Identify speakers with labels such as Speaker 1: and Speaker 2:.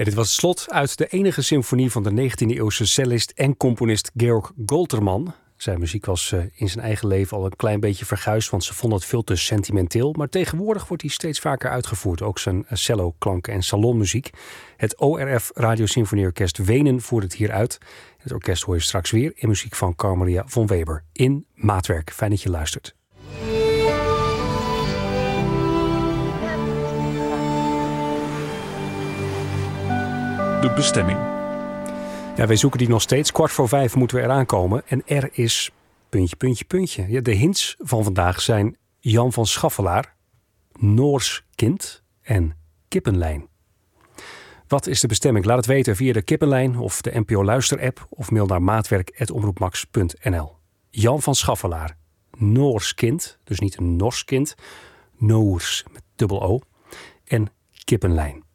Speaker 1: Ja, dit was het slot uit de enige symfonie van de 19e-eeuwse cellist en componist Georg Goltermann. Zijn muziek was in zijn eigen leven al een klein beetje verguisd, want ze vonden het veel te sentimenteel. Maar tegenwoordig wordt hij steeds vaker uitgevoerd. Ook zijn cello-klanken en salonmuziek. Het ORF Radiosymfonieorkest Wenen voert het hier uit. Het orkest hoor je straks weer in muziek van Carl Maria von Weber in Maatwerk. Fijn dat je luistert.
Speaker 2: De bestemming.
Speaker 1: Ja, wij zoeken die nog steeds. 4:15 moeten we eraan komen. En er is puntje. Ja, de hints van vandaag zijn Jan van Schaffelaar, Noors kind en kippenlijn. Wat is de bestemming? Laat het weten via de kippenlijn of de NPO Luister-app of mail naar maatwerk@omroepmax.nl. Jan van Schaffelaar, Noors kind, dus niet een Nors kind, Noors met dubbel O en kippenlijn.